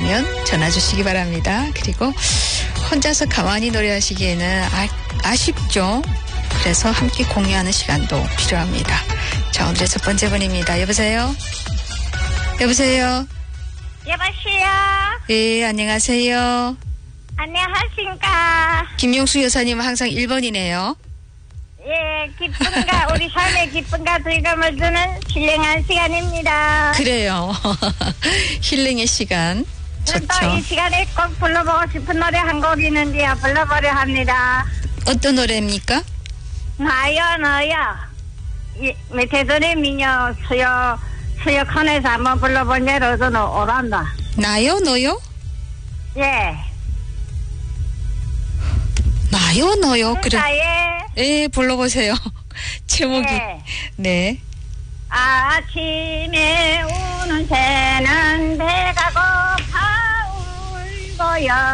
있으시면 전화 주시기 바랍니다. 그리고 혼자서 가만히 노래하시기에는 아쉽죠. 그래서 함께 공유하는 시간도 필요합니다. 자, 오늘의 첫 번째 분입니다. 여보세요? 여보세요? 여보세요? 예, 안녕하세요. 안녕하십니까? 김용수 여사님은 항상 1번이네요. 예, 기쁨과 우리 삶의 기쁨과 즐거움을 주는 신령한 시간입니다. 그래요. 힐링의 시간. 좋죠. 또 이 시간에 꼭 불러보고 싶은 노래 한 곡 있는데요. 불러보려 합니다. 어떤 노래입니까? 나요 너요. 대전의 민요 수요콘에서 한번 불러본 예로도 오란다. 나요, 너요? 예. 나요, 너요. 그래. 나의 예, 불러보세요. 제목이. 예. 네. 아침에 우는 새는 배가 고파 울고요.